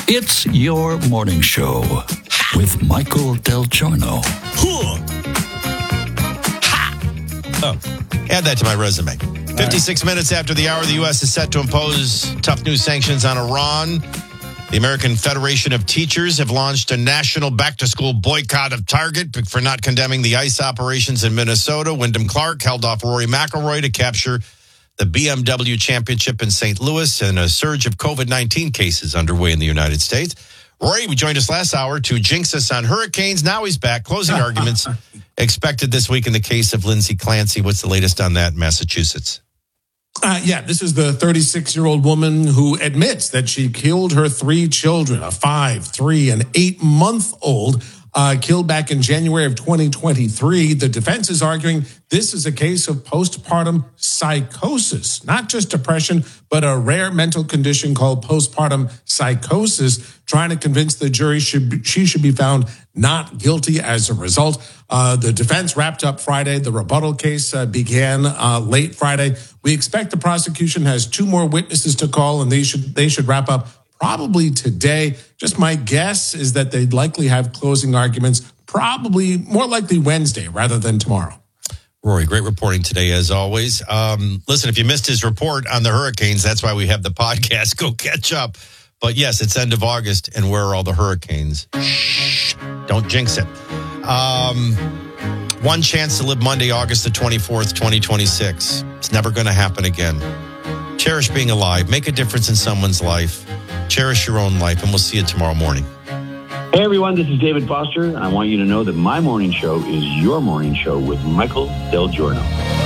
It's your morning show with Michael Del Giorno. Oh, add that to my resume. 56 minutes after the hour, the U.S. is set to impose tough new sanctions on Iran. The American Federation of Teachers have launched a national back-to-school boycott of Target for not condemning the ICE operations in Minnesota. Wyndham Clark held off Rory McIlroy to capture the BMW Championship in St. Louis, and a surge of COVID-19 cases underway in the United States. Rory, we joined us last hour to jinx us on hurricanes. Now he's back. Closing arguments expected this week in the case of Lindsay Clancy. What's the latest on that in Massachusetts? This is the 36-year-old woman who admits that she killed her 3 children, a 5, 3, and 8-month-old, killed back in January of 2023. The defense is arguing this is a case of postpartum psychosis, not just depression, but a rare mental condition called postpartum psychosis, trying to convince the jury she should be found not guilty as a result. The defense wrapped up Friday. The rebuttal case began late Friday. We expect the prosecution has 2 more witnesses to call, and they should wrap up probably today. Just my guess is that they'd likely have closing arguments probably more likely Wednesday rather than tomorrow. Rory, great reporting today, as always. Listen, if you missed his report on the hurricanes, that's why we have the podcast. Go catch up. But yes, it's end of August, and where are all the hurricanes? Shh, don't jinx it. One chance to live Monday, August the 24th, 2026. It's never going to happen again. Cherish being alive. Make a difference in someone's life. Cherish your own life, and we'll see you tomorrow morning. Hey, everyone, this is David Foster. I want you to know that my morning show is your morning show with Michael Del Giorno.